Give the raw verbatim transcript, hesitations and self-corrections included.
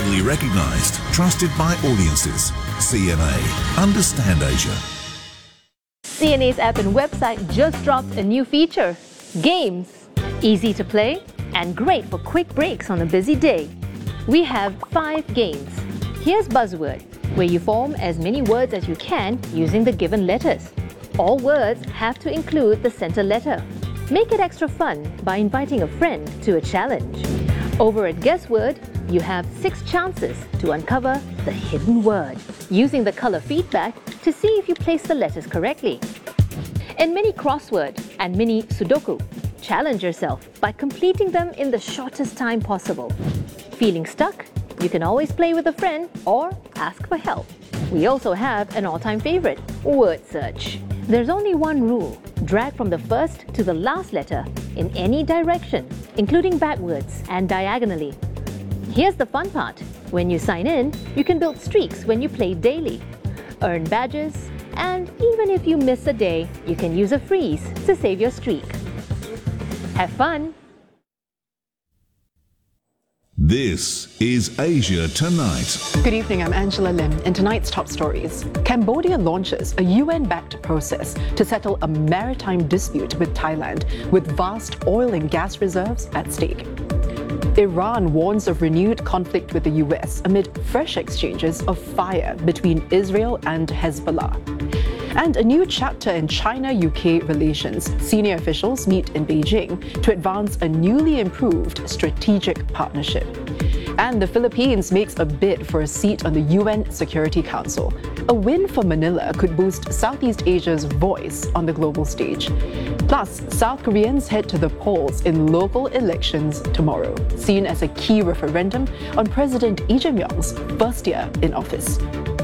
Globally recognized, trusted by audiences. C N A. Understand Asia. C N A's app and website just dropped a new feature, Games. Easy to play and great for quick breaks on a busy day. We have five games. Here's Buzzword, where you form as many words as you can using the given letters. All words have to include the center letter. Make it extra fun by inviting a friend to a challenge. Over at Guessword, you have six chances to uncover the hidden word, using the color feedback to see if you place the letters correctly. In Mini Crossword and Mini Sudoku, challenge yourself by completing them in the shortest time possible. Feeling stuck? You can always play with a friend or ask for help. We also have an all-time favorite, Word Search. There's only one rule: drag from the first to the last letter in any direction, including backwards and diagonally. Here's the fun part. When you sign in, you can build streaks when you play daily, earn badges, and even if you miss a day, you can use a freeze to save your streak. Have fun! This is Asia Tonight. Good evening, I'm Angela Lim. In tonight's top stories, Cambodia launches a U N-backed process to settle a maritime dispute with Thailand, with vast oil and gas reserves at stake. Iran warns of renewed conflict with the U S amid fresh exchanges of fire between Israel and Hezbollah. And a new chapter in China-U K relations. Senior officials meet in Beijing to advance a newly improved strategic partnership. And the Philippines makes a bid for a seat on the U N Security Council. A win for Manila could boost Southeast Asia's voice on the global stage. Plus, South Koreans head to the polls in local elections tomorrow, seen as a key referendum on President Lee Jae-myung's first year in office.